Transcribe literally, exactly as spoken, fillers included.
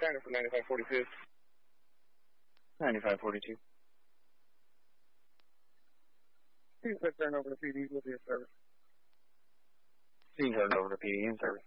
China for ninety-five forty-two. ninety-five forty-two. Please turn over to P D with your service. Please turn over to P D in service.